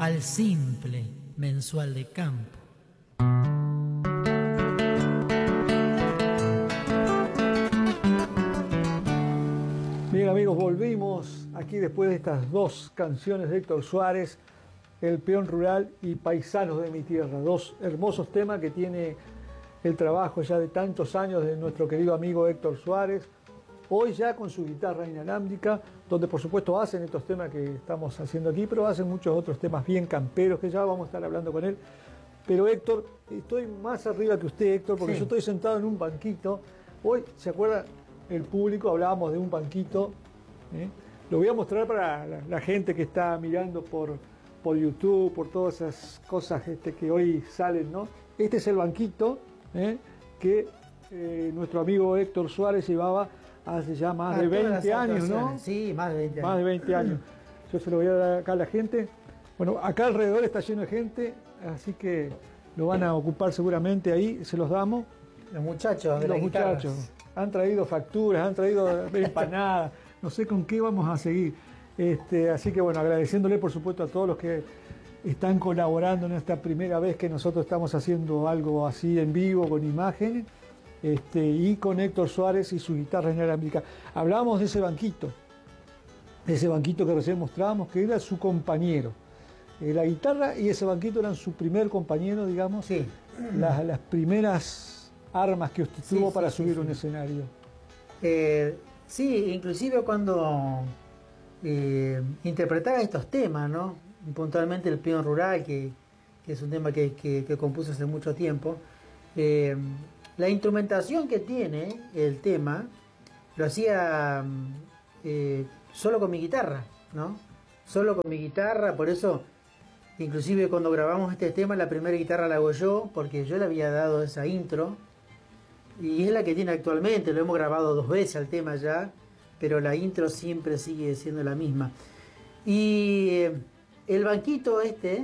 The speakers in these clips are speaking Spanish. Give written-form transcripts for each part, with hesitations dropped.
al simple mensual de campo. Bien amigos, volvimos aquí después de estas dos canciones de Héctor Suárez, El peón rural y Paisanos de mi tierra, dos hermosos temas que tiene el trabajo ya de tantos años de nuestro querido amigo Héctor Suárez, hoy ya con su guitarra inalámbrica, donde por supuesto hacen estos temas que estamos haciendo aquí, pero hacen muchos otros temas bien camperos que ya vamos a estar hablando con él. Pero Héctor, estoy más arriba que usted, Héctor, porque yo estoy sentado en un banquito. Hoy, ¿se acuerda? El público, hablábamos de un banquito, lo voy a mostrar para la gente que está mirando por YouTube, por todas esas cosas que hoy salen, ¿no? Este es el banquito que nuestro amigo Héctor Suárez llevaba hace ya más de 20 años, ¿no? Sí, más de 20 años. Más de 20 años. Yo se lo voy a dar acá a la gente. Bueno, acá alrededor está lleno de gente, así que lo van a ocupar seguramente ahí, se los damos. Los muchachos de los las muchachos guitarras. han traído facturas, han traído empanadas, no sé con qué vamos a seguir. Así que bueno, agradeciéndole por supuesto a todos los que están colaborando en esta primera vez que nosotros estamos haciendo algo así en vivo, con imágenes, y con Héctor Suárez y su guitarra inalámbrica. Hablábamos de ese banquito que recién mostrábamos, que era su compañero. La guitarra y ese banquito eran su primer compañero, digamos, Sí. las primeras armas que usted tuvo para subir un escenario. Sí, inclusive cuando interpretaba estos temas, ¿no? Puntualmente el peón rural, que es un tema que compuso hace mucho tiempo. La instrumentación que tiene el tema lo hacía solo con mi guitarra, ¿no? Solo con mi guitarra, por eso inclusive cuando grabamos este tema la primera guitarra la hago yo, porque yo le había dado esa intro y es la que tiene actualmente. Lo hemos grabado 2 veces al tema ya, pero la intro siempre sigue siendo la misma. Y el banquito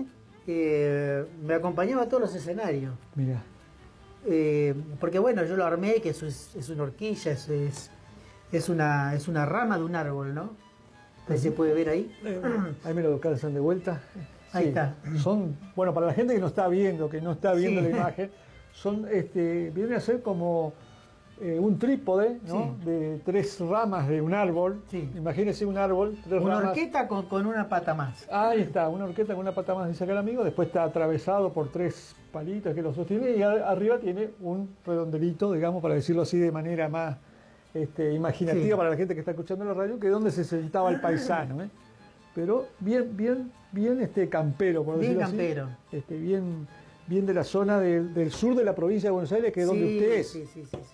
me acompañaba a todos los escenarios. Mira. Porque bueno, yo lo armé, que eso es una horquilla, es una rama de un árbol, ¿no? Ahí se puede ver ahí. Ahí me lo calzan de vuelta. Ahí está. Son, bueno, para la gente que no está viendo la imagen, viene a ser como un trípode, ¿no? Sí. De 3 ramas de un árbol. Sí. Imagínese un árbol, 3 Una ramas. horqueta con una pata más. Ahí está, una horqueta con una pata más, dice acá el amigo. Después está atravesado por 3 palitos que lo sostienen y arriba tiene un redondelito, digamos, para decirlo así de manera más imaginativa para la gente que está escuchando la radio, que es donde se sentaba el paisano, pero bien campero, por decirlo así. Bien campero. Bien de la zona del sur de la provincia de Buenos Aires, que es donde usted es. Sí.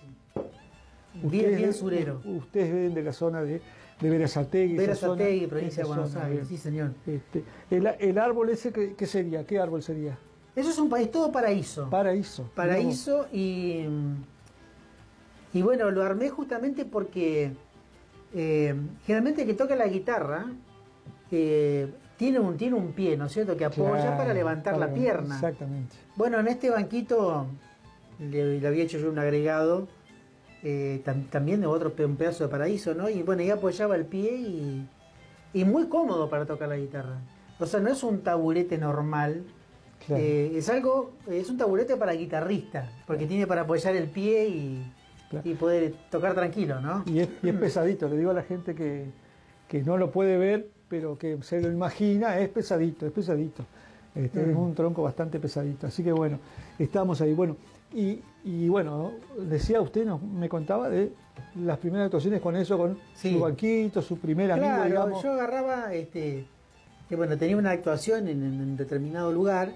Bien surero. Ustedes ven de la zona de Berazategui. Berazategui, provincia de Buenos Aires, sí señor. El árbol ese, ¿qué sería? ¿Qué árbol sería? Eso es un país, todo paraíso. Paraíso y bueno, lo armé justamente porque generalmente el que toca la guitarra tiene un pie, ¿no es cierto?, que apoya para levantar la pierna. Exactamente. Bueno, en este banquito le había hecho yo un agregado también de un pedazo de paraíso, ¿no? Y bueno, ahí apoyaba el pie y muy cómodo para tocar la guitarra. O sea, no es un taburete normal. Claro. Es un taburete para guitarrista, porque tiene para apoyar el pie y poder tocar tranquilo, ¿no? Y es pesadito, le digo a la gente que no lo puede ver, pero que se lo imagina, es pesadito. Es un tronco bastante pesadito. Así que bueno, estamos ahí. Bueno, y bueno, decía usted, me contaba de las primeras actuaciones con eso, con su banquito, su primer amigo, digamos. Yo agarraba, tenía una actuación en determinado lugar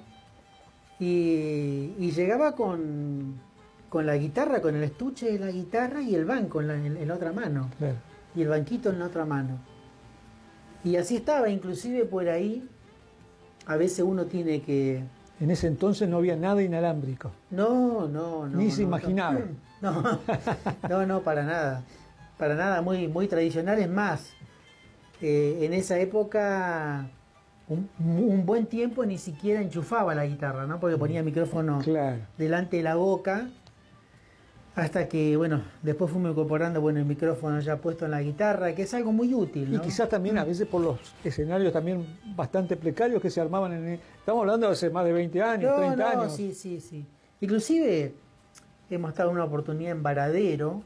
y llegaba con la guitarra, con el estuche de la guitarra y el banco en la otra mano. Claro. Y el banquito en la otra mano. Y así estaba, inclusive por ahí, a veces uno tiene que... En ese entonces no había nada inalámbrico. No. Ni se imaginaba. No, para nada. Para nada, muy tradicional. Es más, en esa época, un buen tiempo ni siquiera enchufaba la guitarra, ¿no? Porque ponía el micrófono delante de la boca. Hasta que, bueno, después fuimos incorporando, bueno, el micrófono ya puesto en la guitarra, que es algo muy útil, ¿no? Y quizás también a veces por los escenarios también bastante precarios que se armaban Estamos hablando de hace más de 20 años, 30 años. Sí, sí, sí. Inclusive hemos estado en una oportunidad en Varadero,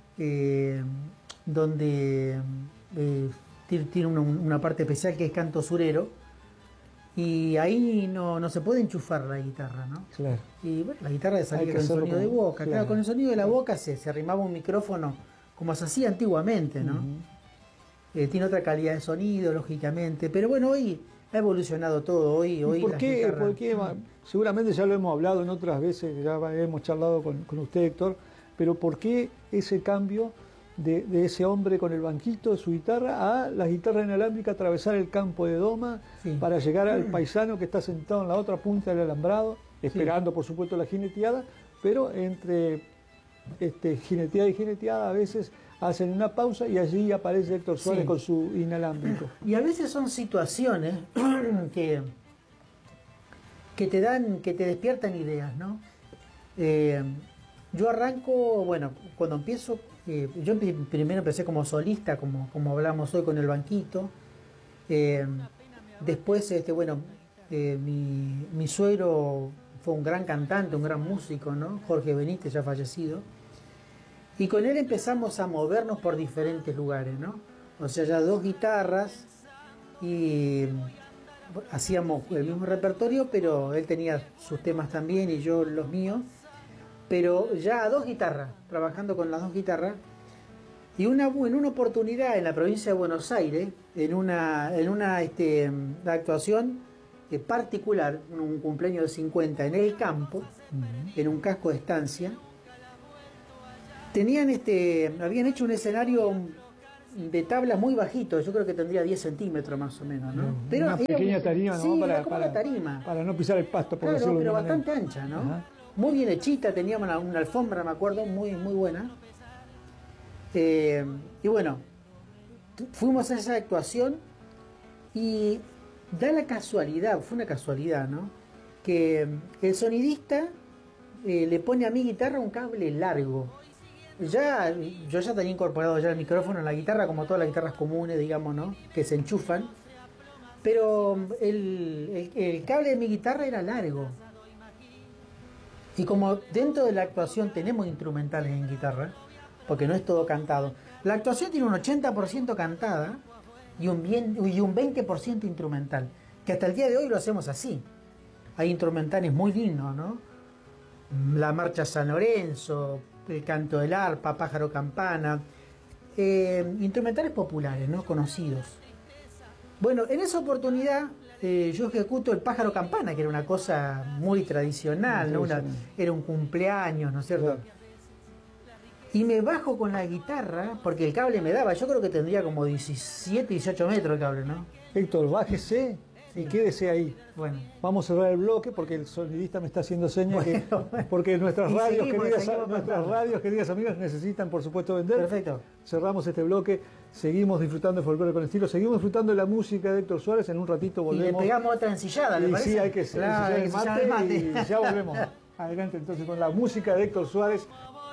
donde tiene una parte especial que es canto surero, y ahí no se puede enchufar la guitarra, ¿no? Claro. Y bueno, la guitarra salía con el sonido de boca. Claro, con el sonido de la boca se arrimaba un micrófono como se hacía antiguamente, ¿no? Tiene otra calidad de sonido, lógicamente, pero bueno, hoy ha evolucionado todo. Hoy ¿Por qué? Seguramente ya lo hemos hablado en otras veces, ya hemos charlado con usted, Héctor, pero ¿por qué ese cambio de ese hombre con el banquito de su guitarra a la guitarra inalámbrica, atravesar el campo de doma para llegar al paisano que está sentado en la otra punta del alambrado, esperando por supuesto la jineteada, pero entre jineteada y jineteada a veces hacen una pausa y allí aparece Héctor Suárez con su inalámbrico? Y a veces son situaciones que te despiertan ideas, ¿no? Yo arranco, bueno, cuando empiezo, yo primero empecé como solista, como hablamos hoy con el banquito. Después, mi suegro fue un gran cantante, un gran músico, ¿no? Jorge Benítez, ya fallecido. Y con él empezamos a movernos por diferentes lugares, ¿no? O sea, ya 2 guitarras y hacíamos el mismo repertorio, pero él tenía sus temas también y yo los míos. Pero ya a 2 guitarras, trabajando con las 2 guitarras, y en una oportunidad en la provincia de Buenos Aires, en una actuación particular, un cumpleaños de 50 en el campo, en un casco de estancia, habían hecho un escenario de tabla muy bajito, yo creo que tendría 10 centímetros más o menos, ¿no? Pero una pequeña tarima, ¿no? Sí, para tarima. Para no pisar el pasto, por claro, decirlo pero de bastante ancha, ¿no? Ajá. Muy bien hechita, teníamos una alfombra, me acuerdo, muy, muy buena. Y bueno, fuimos a esa actuación y da la casualidad, fue una casualidad, ¿no? Que el sonidista le pone a mi guitarra un cable largo. Yo ya tenía incorporado ya el micrófono en la guitarra, como todas las guitarras comunes, digamos, ¿no? Que se enchufan. Pero el cable de mi guitarra era largo. Y como dentro de la actuación tenemos instrumentales en guitarra, porque no es todo cantado, la actuación tiene un 80% cantada y un 20% instrumental, que hasta el día de hoy lo hacemos así. Hay instrumentales muy lindos, ¿no? La marcha San Lorenzo, el canto del arpa, pájaro campana, instrumentales populares, ¿no? Conocidos. Bueno, en esa oportunidad yo ejecuto el pájaro campana, que era una cosa muy tradicional, ¿no? Era un cumpleaños, ¿no es cierto? Claro. Y me bajo con la guitarra, porque el cable me daba, yo creo que tendría como 17, 18 metros el cable, ¿no? Héctor, bájese y quédese ahí. Bueno, vamos a cerrar el bloque porque el sonidista me está haciendo señas porque nuestras radios, queridas amigas, necesitan por supuesto vender. Perfecto. Cerramos este bloque, seguimos disfrutando de Folclore con Estilo, seguimos disfrutando de la música de Héctor Suárez, en un ratito volvemos. Y le pegamos otra ensillada, ¿le parece? Sí, hay que ensillar el mate y ya volvemos. Adelante entonces con la música de Héctor Suárez.